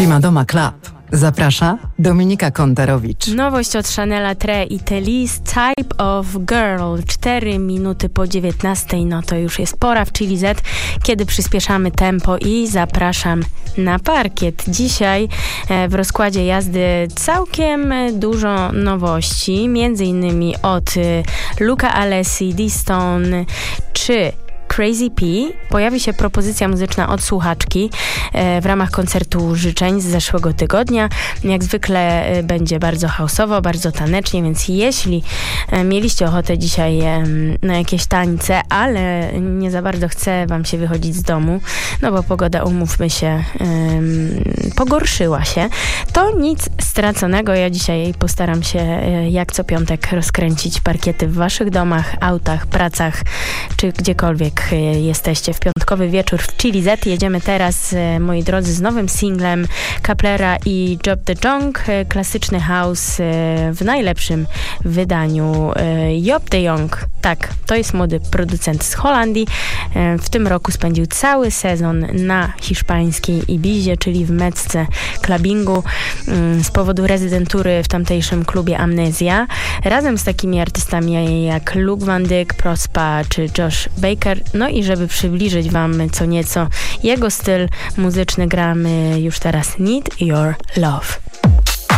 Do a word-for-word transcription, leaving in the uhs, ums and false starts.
Primadoma Club. Zaprasza Dominika Kontarowicz. Nowość od Chanela Tre i Telis, Type of Girl. cztery minuty po dziewiętnastej, no to już jest pora w Chili Z, kiedy przyspieszamy tempo i zapraszam na parkiet. Dzisiaj e, w rozkładzie jazdy całkiem dużo nowości, między innymi od e, Luca Alessi, D-Stone czy Crazy P. Pojawi się propozycja muzyczna od słuchaczki e, w ramach koncertu życzeń z zeszłego tygodnia. Jak zwykle e, będzie bardzo house'owo, bardzo tanecznie, więc jeśli e, mieliście ochotę dzisiaj e, na jakieś tańce, ale nie za bardzo chce wam się wychodzić z domu, no bo pogoda, umówmy się, e, pogorszyła się, to nic straconego. Ja dzisiaj postaram się e, jak co piątek rozkręcić parkiety w waszych domach, autach, pracach, czy gdziekolwiek jesteście w piątkowy wieczór w Chili Z. Jedziemy teraz, moi drodzy, z nowym singlem Kaplera i Job the Jong. Klasyczny house w najlepszym wydaniu. Job the Jong, tak, to jest młody producent z Holandii. W tym roku spędził cały sezon na hiszpańskiej Ibizie, czyli w mecce clubbingu, z powodu rezydentury w tamtejszym klubie Amnezja. Razem z takimi artystami jak Luke Van Dyck, Prospa czy Josh Baker. No i żeby przybliżyć wam co nieco jego styl muzyczny, gramy już teraz Need Your Love.